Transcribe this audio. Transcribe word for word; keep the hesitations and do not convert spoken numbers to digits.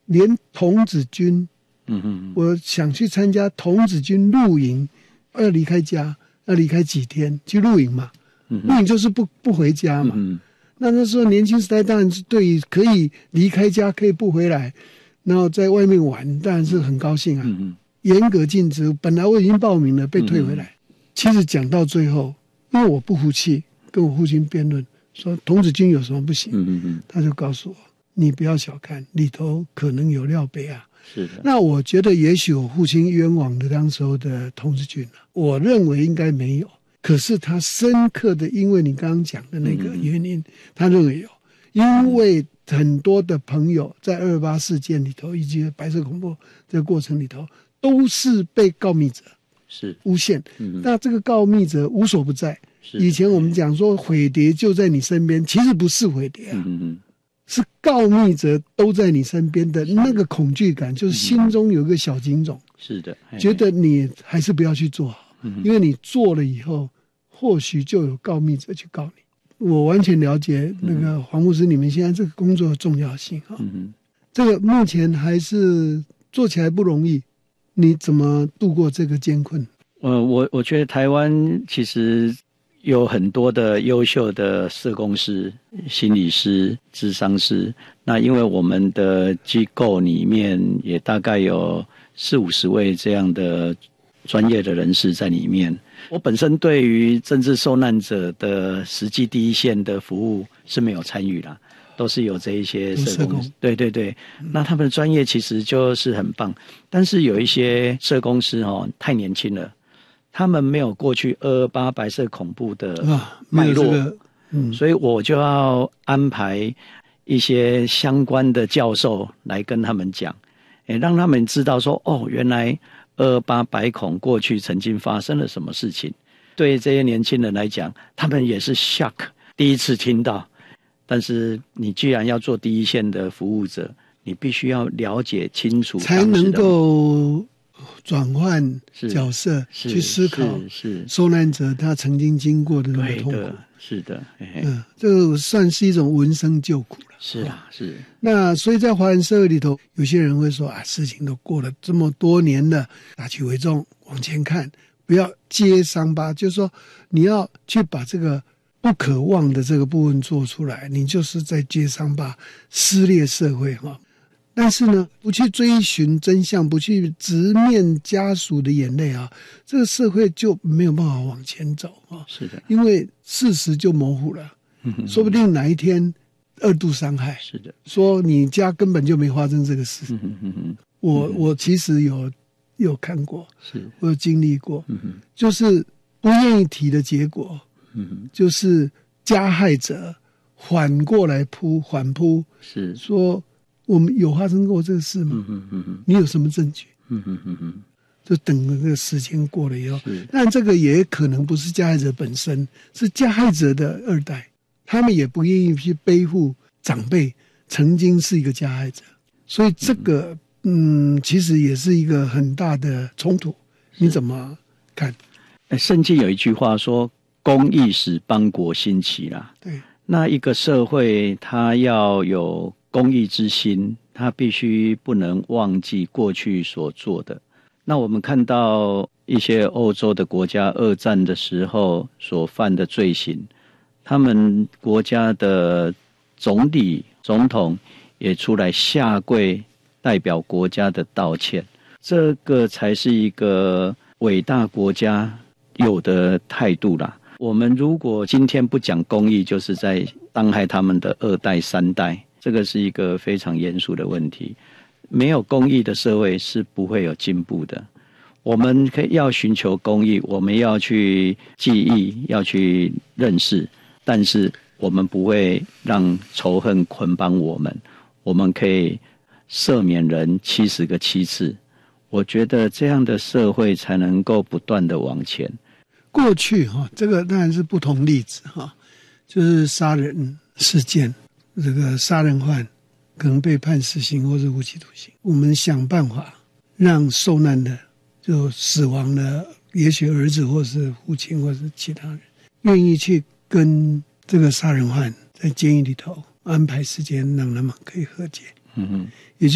连童子军， 嗯嗯， 我想去参加童子军露营，要离开家，要离开几天去露营嘛， 嗯、 露营就是不不回家嘛。 嗯、 那那时候年轻时代当然是对于可以离开家可以不回来，然后在外面玩，当然是很高兴啊。 嗯嗯， 严格禁止，本来我已经报名了，被退回来。嗯、其实讲到最后，因为我不服气，跟我父亲辩论说童子军有什么不行？ 嗯嗯， 他就告诉我，你不要小看里头可能有料杯啊。 是的。那我觉得也许我父亲冤枉的当时候的童子军啊，我认为应该没有。可是他深刻的，因为你刚刚讲的那个原因，嗯、他认为有，因为很多的朋友在二二八事件里头以及白色恐怖这个过程里头，都是被告密者是诬陷。 嗯、 那这个告密者无所不在。以前我们讲说匪谍就在你身边，其实不是匪谍啊， 嗯、 是告密者都在你身边的那个恐惧感，就是心中有一个小警种， 是的， 觉得你还是不要去做好，嗯、因为你做了以后，或许就有告密者去告你。我完全了解那个黄牧师你们现在这个工作的重要性啊， 嗯、 这个目前还是做起来不容易，你怎么度过这个艰困？ 呃，我我觉得台湾其实有很多的优秀的社工师、心理师、諮商师。那因为我们的机构里面也大概有四五十位这样的专业的人士在里面。我本身对于政治受难者的实际第一线的服务是没有参与啦，都是有这一些社工。对对对，那他们的专业其实就是很棒，但是有一些社工师哦太年轻了。他们没有过去二二八白色恐怖的脉络、啊这个嗯、所以我就要安排一些相关的教授来跟他们讲，诶让他们知道说，哦，原来二二八白恐过去曾经发生了什么事情。对这些年轻人来讲，他们也是 shock， 第一次听到。但是你既然要做第一线的服务者，你必须要了解清楚， 才能够转换角色去思考受难者他曾经经过的那个痛苦。 是的， 嗯，这算是一种闻声救苦了。 是啊，是。 那所以在华人社会里头，有些人会说啊，事情都过了这么多年了，打起为重，往前看，不要揭伤疤，就是说你要去把这个不可忘的这个部分做出来，你就是在揭伤疤，撕裂社会哈。但是呢，不去追寻真相，不去直面家属的眼泪啊，这个社会就没有办法往前走啊。 是的， 因为事实就模糊了，嗯、说不定哪一天二度伤害。 是的， 说你家根本就没发生这个事。 嗯嗯嗯、 我我其实有有看过， 是我有经历过， 嗯、 就是不愿意提的结果， 嗯、 就是加害者反过来扑反扑， 是说。我们有发生过这个事吗？ 嗯嗯嗯、 你有什么证据？ 嗯嗯嗯嗯， 就等那个时间过了以后，但这个也可能不是加害者本身，是加害者的二代，他们也不愿意去背负长辈曾经是一个加害者，所以这个嗯, 嗯，其实也是一个很大的冲突。你怎么看？ 圣经有一句话说：“公义使邦国兴起”啦。 对， 那一个社会它要有公益之心，他必须不能忘记过去所做的。那我们看到一些欧洲的国家二战的时候所犯的罪行，他们国家的总理总统也出来下跪代表国家的道歉，这个才是一个伟大国家有的态度啦。我们如果今天不讲公益，就是在伤害他们的二代三代，这个是一个非常严肃的问题。没有公益的社会是不会有进步的。我们可以要寻求公益，我们要去记忆，要去认识，但是我们不会让仇恨捆绑我们。我们可以赦免人七十个七次，我觉得这样的社会才能够不断的往前。 过去哈，这个当然是不同例子哈，就是杀人事件，这个杀人犯可能被判死刑或是无期徒刑，我们想办法让受难的就死亡的，也许儿子或是父亲或是其他人，愿意去跟这个杀人犯在监狱里头安排时间，让他们可以和解。 嗯嗯。